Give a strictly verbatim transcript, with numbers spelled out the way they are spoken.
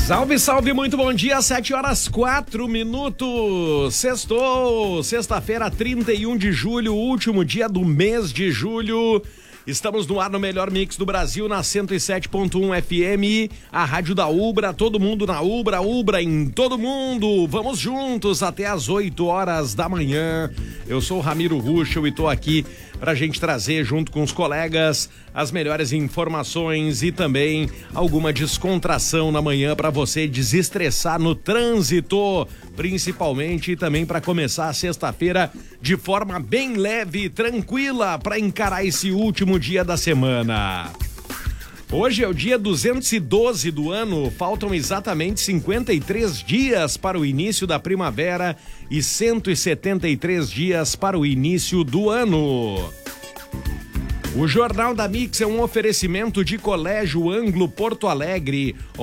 Salve, salve, muito bom dia, sete horas quatro minutos, sextou, sexta-feira, trinta e um de julho, último dia do mês de julho. Estamos no ar no melhor mix do Brasil, na cento e sete ponto um F M, a rádio da Ubra, todo mundo na Ubra, Ubra em todo mundo. Vamos juntos até às oito horas da manhã. Eu sou o Ramiro Ruschel e tô aqui pra gente trazer junto com os colegas as melhores informações e também alguma descontração na manhã para você desestressar no trânsito, principalmente, e também para começar a sexta-feira de forma bem leve e tranquila para encarar esse último dia da semana. Hoje é o dia duzentos e doze do ano, faltam exatamente cinquenta e três dias para o início da primavera e cento e setenta e três dias para o início do ano. O Jornal da Mix é um oferecimento de Colégio Anglo Porto Alegre,